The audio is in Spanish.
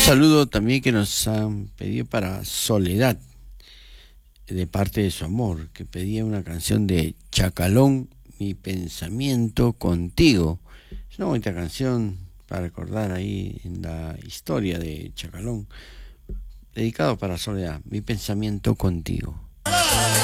saludo también que nos han pedido para Soledad, de parte de su amor, que pedía una canción de Chacalón, Mi pensamiento contigo. Es una bonita canción para recordar ahí en la historia de Chacalón, dedicado para Soledad, Mi pensamiento contigo.